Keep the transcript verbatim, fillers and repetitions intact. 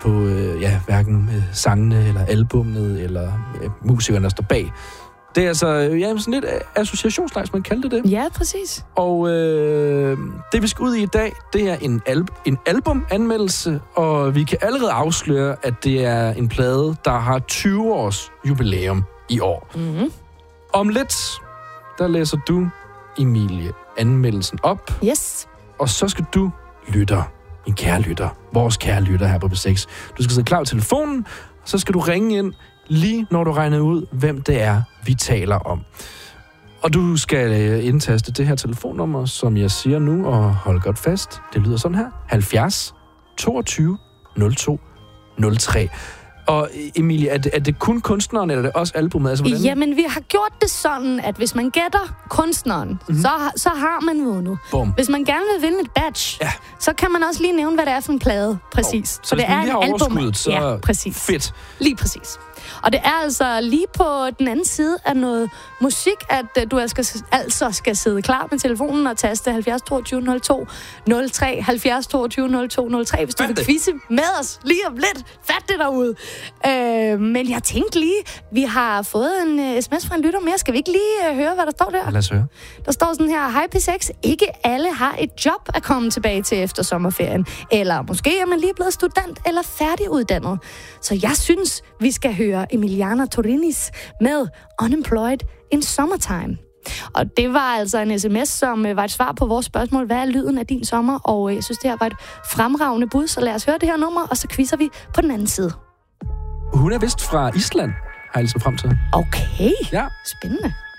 på øh, ja, hverken øh, sangene, eller albummet, eller øh, musikerne, der står bag. Det er altså ja, sådan lidt associationslejs, man kalder det. Ja, præcis. Og øh, det, vi skal ud i i dag, det er en, al- en albumanmeldelse, og vi kan allerede afsløre, at det er en plade, der har tyve års jubilæum i år. Mm-hmm. Om lidt, der læser du, Emilie, anmeldelsen op. Yes. Og så skal du, lytter, min kære lytter, vores kære lytter her på B seks, du skal sidde klar ved telefonen, så skal du ringe ind, lige når du regner ud, hvem det er, vi taler om. Og du skal indtaste det her telefonnummer, som jeg siger nu, og hold godt fast. Det lyder sådan her. halvfjerds toogtyve nul to nul tre. Og Emilie, er det, er det kun kunstneren, eller er det også albumet? Altså, hvordan? Jamen, vi har gjort det sådan, at hvis man gætter kunstneren, mm-hmm. så, så har man vundet. Bum. Hvis man gerne vil vinde et badge, ja. så kan man også lige nævne, hvad det er for en plade. Præcis. Oh, så det hvis man er lige har overskuddet, så ja, præcis. Fedt. Lige præcis. Og det er altså lige på den anden side af noget musik, at uh, du skal, altså skal sidde klar med telefonen og taste halvfjerds toogtyve nul to nul tre, halvfjerds toogtyve nul to nul tre, hvis du vil quizze med os lige om lidt. Fat det derude. Uh, men jeg tænkte lige, vi har fået en uh, sms fra en lytter mere. Skal vi ikke lige uh, høre, hvad der står der? Lad os høre. Der står sådan her, hej P seks, ikke alle har et job at komme tilbage til efter sommerferien. Eller måske er man lige blevet student eller færdiguddannet. Så jeg synes, vi skal høre Emiliana Torinis med Unemployed in Summertime. Og det var altså en sms, som var et svar på vores spørgsmål, hvad er lyden af din sommer? Og jeg synes, det her var et fremragende bud, så lad os høre det her nummer, og så quizzer vi på den anden side. Hun er vist fra Island, har jeg lige frem til. Okay, ja. Spændende.